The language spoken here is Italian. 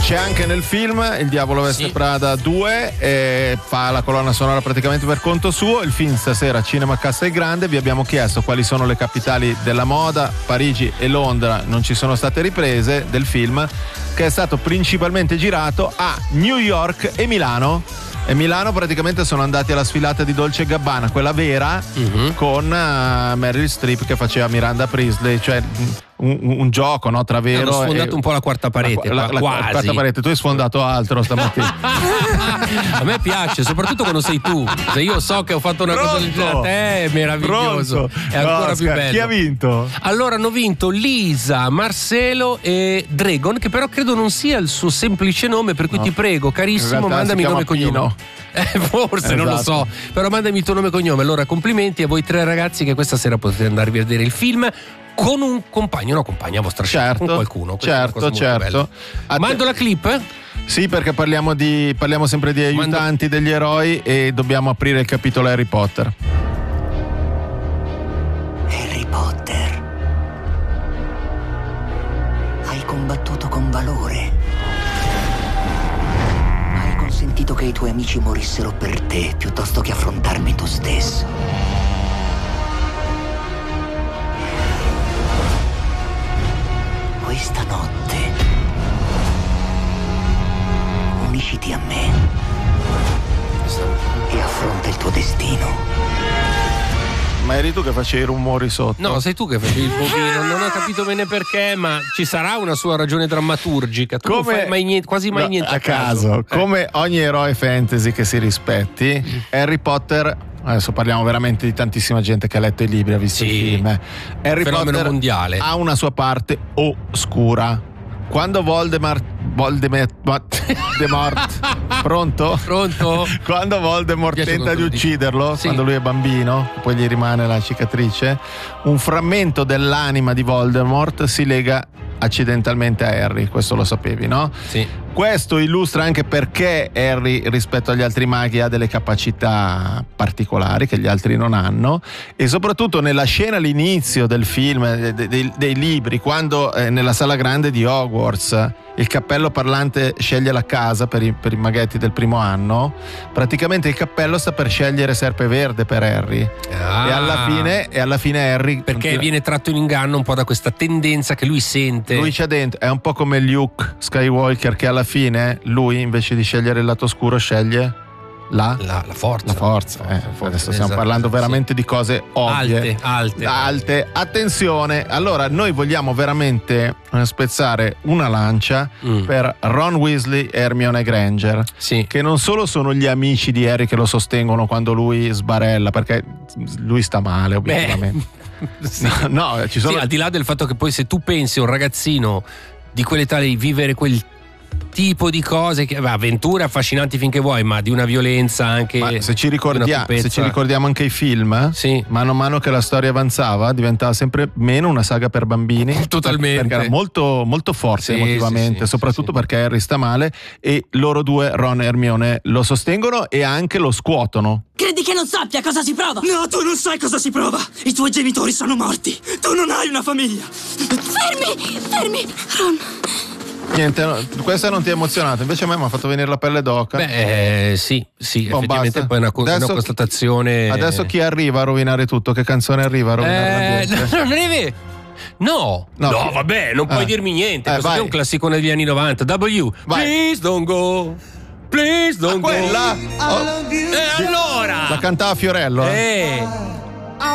C'è anche nel film Il Diavolo Veste Prada 2, fa la colonna sonora praticamente per conto suo. Il film stasera Cinema Castel Grande. Vi abbiamo chiesto quali sono le capitali della moda. Parigi e Londra non ci sono state riprese del film, che è stato principalmente girato a New York e Milano. E Milano praticamente sono andati alla sfilata di Dolce & Gabbana, quella vera, con Meryl Streep che faceva Miranda Priestley, cioè un gioco, no, tra vero. Hanno sfondato un po' la quarta parete, la quarta parete. Tu hai sfondato altro stamattina. A me piace, soprattutto quando sei tu. Se io so che ho fatto una cosa del genere a te, è meraviglioso. È ancora più bello. Chi ha vinto? Allora hanno vinto Lisa, Marcelo e Dragon, che però credo non sia il suo semplice nome, per cui ti prego, carissimo, mandami nome e cognome. Forse, non lo so, però mandami il tuo nome e cognome. Allora, complimenti a voi tre ragazzi che questa sera potete andarvi a vedere il film con un compagno, una compagna vostra scelta, con qualcuno. Certo. Mando la clip? Sì, perché parliamo sempre di aiutanti degli eroi e dobbiamo aprire il capitolo Harry Potter. Harry Potter, hai combattuto con valore. Hai consentito che i tuoi amici morissero per te piuttosto che affrontarmi tu stesso. Questa notte unisciti a me e affronta il tuo destino. Ma eri tu che facevi i rumori sotto? No, sei tu che facevi il bovino. Non ho capito bene perché, ma ci sarà una sua ragione drammaturgica. Tu non fai quasi mai niente a caso. Come ogni eroe fantasy che si rispetti, Harry Potter, adesso parliamo veramente di tantissima gente che ha letto i libri, ha visto i film. Harry Potter mondiale. Ha una sua parte oscura. Quando Voldemort pronto? Quando Voldemort tenta di ucciderlo, quando lui è bambino, poi gli rimane la cicatrice, un frammento dell'anima di Voldemort si lega accidentalmente a Harry. Questo lo sapevi, no? Sì. Questo illustra anche perché Harry rispetto agli altri maghi ha delle capacità particolari che gli altri non hanno, e soprattutto nella scena all'inizio del film, dei libri, quando nella sala grande di Hogwarts il cappello parlante sceglie la casa per i maghetti del primo anno, praticamente il cappello sta per scegliere Serpeverde per Harry. E alla fine Harry, perché viene tratto in inganno un po' da questa tendenza che lui sente. Lui c'è dentro, è un po' come Luke Skywalker, che alla fine lui invece di scegliere il lato scuro sceglie la forza. Adesso stiamo parlando veramente di cose ovvie, alte. Attenzione, allora noi vogliamo veramente spezzare una lancia per Ron Weasley e Hermione Granger, che non solo sono gli amici di Harry che lo sostengono quando lui sbarella, perché lui sta male obiettivamente. Ci sono... al di là del fatto che poi se tu pensi a un ragazzino di quell'età di vivere quel tipo di cose, che avventure affascinanti finché vuoi, ma di una violenza anche. Ma se ci ricordiamo anche i film, mano a mano che la storia avanzava diventava sempre meno una saga per bambini. Totalmente. Perché era molto, molto forte emotivamente, soprattutto perché Harry sta male e loro due, Ron e Hermione, lo sostengono e anche lo scuotono. Credi che non sappia cosa si prova? No, tu non sai cosa si prova. I tuoi genitori sono morti. Tu non hai una famiglia. Fermi, Ron. Niente, questa non ti ha emozionato, invece a me mi ha fatto venire la pelle d'oca. Sì, effettivamente basta. Poi è una constatazione. Adesso chi arriva a rovinare tutto? Che canzone arriva a rovinare l'ambiente? No, vabbè, non puoi dirmi niente. Questo è un classicone degli anni 90. Please don't go. Please don't go. Quella? Allora la cantava Fiorello?